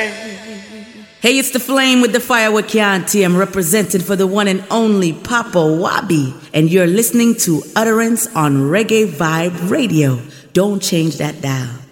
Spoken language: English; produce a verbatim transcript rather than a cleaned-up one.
Hey, it's the flame with the fire we can't tame, represented for the one and only Papa Wabi. And you're listening to Utterance on Reggae Vibe Radio. Don't change that dial.